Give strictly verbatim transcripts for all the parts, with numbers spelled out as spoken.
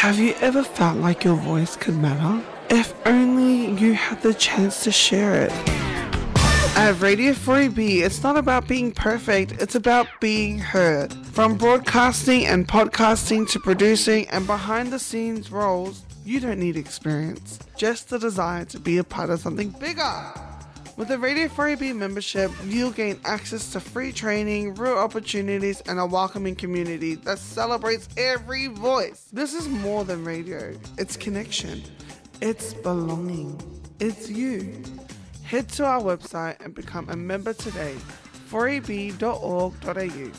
Have you ever felt like your voice could matter? If only you had the chance to share it. At Radio four A B, it's not about being perfect, it's about being heard. From broadcasting and podcasting to producing and behind the scenes roles, you don't need experience, just the desire to be a part of something bigger. With the Radio four A B membership, you'll gain access to free training, real opportunities, and a welcoming community that celebrates every voice. This is more than radio. It's connection. It's belonging. It's you. Head to our website and become a member today, four a b dot org dot a u.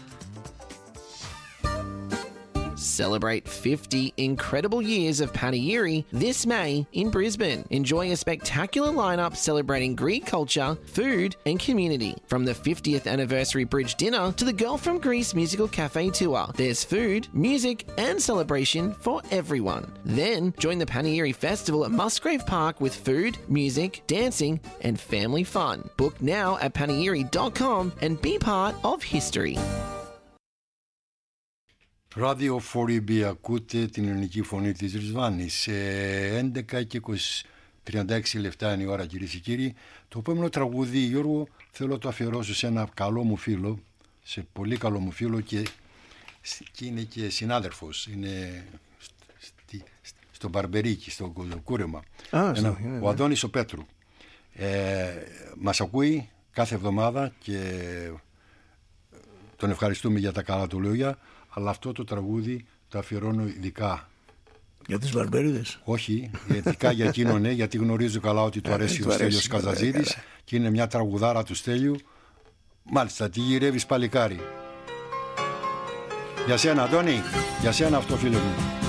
Celebrate fifty incredible years of Panegyri this May in Brisbane. Enjoy a spectacular lineup celebrating Greek culture, food and community. From the fiftieth anniversary bridge dinner to the Girl from Greece musical cafe tour, there's food, music and celebration for everyone. Then join the Panegyri Festival at Musgrave Park with food, music, dancing and family fun. Book now at panegyri dot com and be part of history. Radio φορ ι μπι, ακούτε την ελληνική φωνή της Ρισβάνης. Σε έντεκα και τριάντα έξι λεπτά είναι η ώρα, κυρίες και κύριοι. Το επόμενο τραγούδι, Γιώργο, θέλω να το αφιερώσω σε ένα καλό μου φίλο, σε πολύ καλό μου φίλο και, και είναι και συνάδελφος. Είναι στη, στο Μπαρμπερίκι, στο Κούρεμα. Ah, ένα, yeah, ο Αντώνης ο Πέτρου. Ε, μας ακούει κάθε εβδομάδα και τον ευχαριστούμε για τα καλά του λόγια. Αλλά αυτό το τραγούδι το αφιερώνω ειδικά. Για τους Βαρμπερίδες. Όχι, ειδικά για εκείνον, ναι, γιατί γνωρίζω καλά ότι του αρέσει ο Στέλιος Καζαζίδης και είναι μια τραγουδάρα του Στέλιου. Μάλιστα, τι γυρεύεις παλικάρι. Για σένα, Αντώνη, για σένα αυτό, φίλε μου.